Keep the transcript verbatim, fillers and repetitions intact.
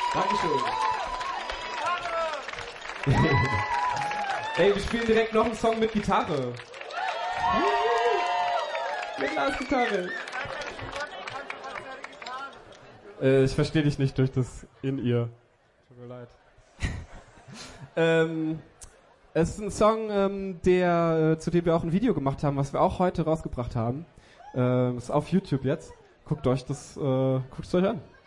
Dankeschön. Ey, wir spielen direkt noch einen Song mit Gitarre. Mit Glasgitarre. Äh, ich verstehe dich nicht durch das In-Ear. Tut mir leid. ähm, es ist ein Song, ähm, der, äh, zu dem wir auch ein Video gemacht haben, was wir auch heute rausgebracht haben. Ähm, ist auf YouTube jetzt. Guckt euch das, äh, guckt es euch an.